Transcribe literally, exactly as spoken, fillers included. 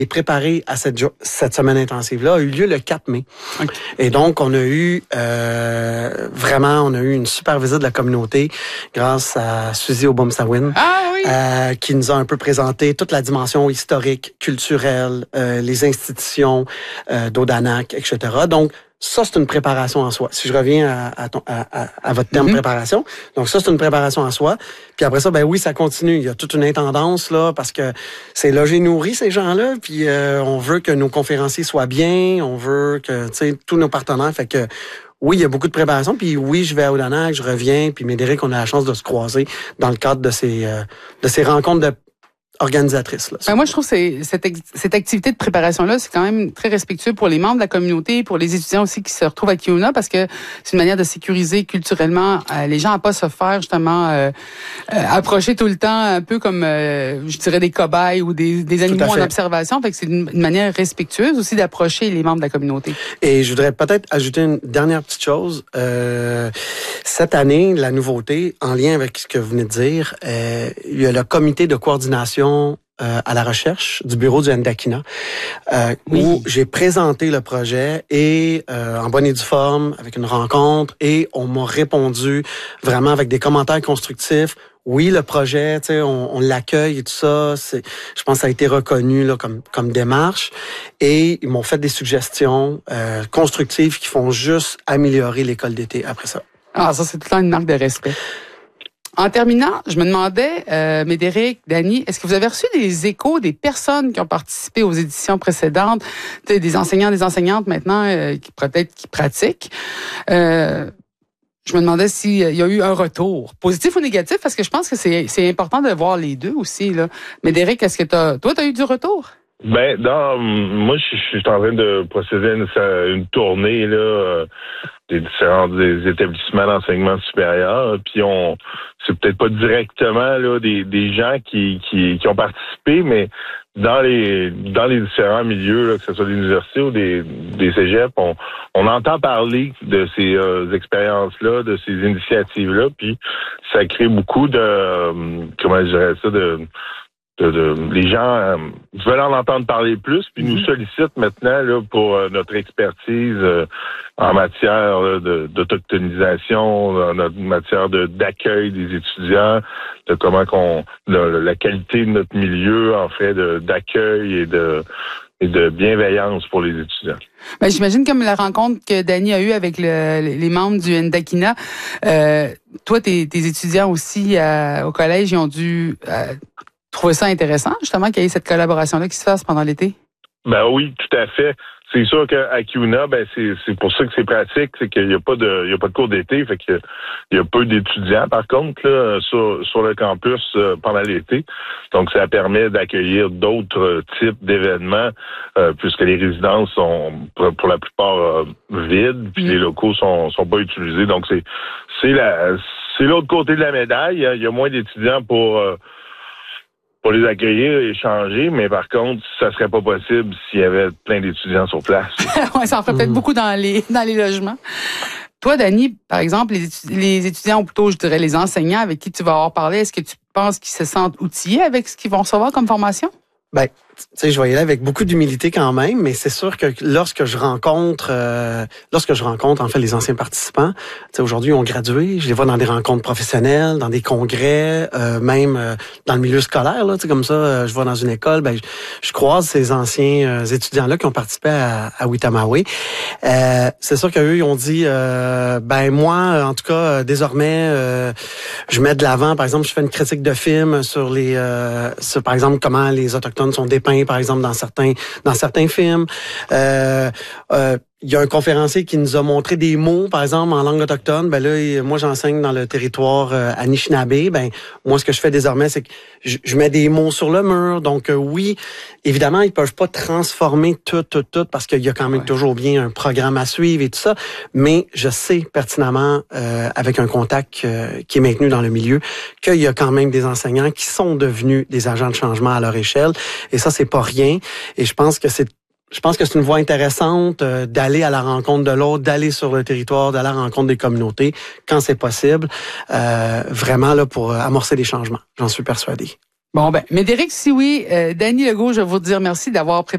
est préparé à cette, cette semaine intensive-là a eu lieu le quatre mai. Okay. Et donc, on a eu euh, vraiment, on a eu une super visite de la communauté grâce à Suzy Obomsawin, ah, oui. euh, qui nous a un peu présenté toute la dimension historique, culturelle, euh, les institutions euh, d'Odanak, et cetera. Donc, ça, c'est une préparation en soi. Si je reviens à, à, ton, à, à, à votre terme mm-hmm. préparation, donc ça, c'est une préparation en soi. Puis après ça, ben oui, ça continue. Il y a toute une intendance, là, parce que c'est logé nourri, ces gens-là. Puis euh, on veut que nos conférenciers soient bien. On veut que, tu sais, tous nos partenaires. Fait que oui, il y a beaucoup de préparation. Puis oui, je vais à Odanak, je reviens. Puis Médéric, on a la chance de se croiser dans le cadre de ces, euh, de ces rencontres de organisatrice. Là, ben moi, je trouve que c'est, cette, cette activité de préparation-là, c'est quand même très respectueux pour les membres de la communauté, pour les étudiants aussi qui se retrouvent à Kiona, parce que c'est une manière de sécuriser culturellement euh, les gens à pas se faire justement euh, euh, approcher tout le temps, un peu comme, euh, je dirais, des cobayes ou des, des animaux en observation. Fait que c'est une, une manière respectueuse aussi d'approcher les membres de la communauté. Et je voudrais peut-être ajouter une dernière petite chose. Euh, cette année, la nouveauté, en lien avec ce que vous venez de dire, euh, il y a le comité de coordination Euh, à la recherche du bureau du Ndakina, euh, oui. où j'ai présenté le projet et euh, en bonne et due forme, avec une rencontre, et on m'a répondu vraiment avec des commentaires constructifs. Oui, le projet, tu sais, on, on l'accueille et tout ça. C'est, je pense que ça a été reconnu là comme comme démarche, et ils m'ont fait des suggestions euh, constructives qui font juste améliorer l'école d'été après ça. Ah, ça c'est tout le temps une marque de respect. En terminant, je me demandais, euh, Médéric, Dany, est-ce que vous avez reçu des échos des personnes qui ont participé aux éditions précédentes, des enseignants, des enseignantes maintenant euh, qui peut-être qui pratiquent? Euh, je me demandais s'il y a eu un retour, positif ou négatif, parce que je pense que c'est, c'est important de voir les deux aussi. Là. Médéric, est-ce que t'as, toi, tu as eu du retour? Ben, dans, moi, je suis en train de procéder à une, une tournée là, euh, des différents des établissements d'enseignement supérieur. Puis on, c'est peut-être pas directement là des, des gens qui, qui, qui ont participé, mais dans les dans les différents milieux, là, que ce soit des universités ou des, des cégeps, on, on entend parler de ces euh, expériences-là, de ces initiatives-là, puis ça crée beaucoup de euh, comment je dirais ça de De, de, les gens euh, veulent en entendre parler plus, puis nous sollicitent maintenant là, pour euh, notre expertise euh, en matière là, de, d'autochtonisation, en matière de, d'accueil des étudiants, de comment qu'on la, la qualité de notre milieu en fait de, d'accueil et de et de bienveillance pour les étudiants. Ben, j'imagine comme la rencontre que Dany a eue avec le, les membres du Ndakina, euh, toi, tes, tes étudiants aussi euh, au collège, ils ont dû euh, trouver ça intéressant, justement, qu'il y ait cette collaboration-là qui se fasse pendant l'été? Ben oui, tout à fait. C'est sûr qu'à Kiona, ben c'est c'est pour ça que c'est pratique, c'est qu'il n'y a pas de il y a pas de cours d'été, fait que il y a peu d'étudiants par contre là sur sur le campus euh, pendant l'été. Donc ça permet d'accueillir d'autres types d'événements euh, puisque les résidences sont pour, pour la plupart euh, vides, puis mmh. les locaux sont sont pas utilisés. Donc c'est c'est la c'est l'autre côté de la médaille, hein. Il y a moins d'étudiants pour euh, pour les accueillir et échanger, mais par contre, ça serait pas possible s'il y avait plein d'étudiants sur place. Ouais, ça en ferait mmh. peut-être beaucoup dans les dans les logements. Toi, Dany, par exemple, les, étu- les étudiants, ou plutôt, je dirais, les enseignants avec qui tu vas avoir parlé, est-ce que tu penses qu'ils se sentent outillés avec ce qu'ils vont recevoir comme formation? Ben, tu sais, je vais y aller avec beaucoup d'humilité quand même, mais c'est sûr que lorsque je rencontre, euh, lorsque je rencontre en fait les anciens participants, tu sais, aujourd'hui ils ont gradué, je les vois dans des rencontres professionnelles, dans des congrès, euh, même euh, dans le milieu scolaire, là, tu sais, comme ça, euh, je vais dans une école, ben je, je croise ces anciens euh, étudiants-là qui ont participé à, à Witamawe. Euh, c'est sûr qu'eux ils ont dit, euh, ben moi, en tout cas, euh, désormais, euh, je mets de l'avant, par exemple, je fais une critique de film sur les, euh, sur par exemple comment les autochtones sont dépeints, par exemple, dans certains dans certains films. Euh, euh, il y a un conférencier qui nous a montré des mots, par exemple, en langue autochtone. Ben là, moi, j'enseigne dans le territoire euh, Anishinaabe. Ben moi, ce que je fais désormais, c'est que je, je mets des mots sur le mur. Donc, euh, oui, évidemment, ils peuvent pas transformer tout, tout, tout, parce qu'il y a quand même ouais. toujours bien un programme à suivre et tout ça. Mais je sais pertinemment, euh, avec un contact euh, qui est maintenu dans le milieu, qu'il y a quand même des enseignants qui sont devenus des agents de changement à leur échelle. Et ça, c'est pas rien. Et je pense que c'est Je pense que c'est une voie intéressante euh, d'aller à la rencontre de l'autre, d'aller sur le territoire, d'aller à la rencontre des communautés quand c'est possible, euh, vraiment là pour amorcer des changements. J'en suis persuadé. Bon, ben, Médéric Sioui, euh, Dany Legault, je veux vous dire merci d'avoir préparé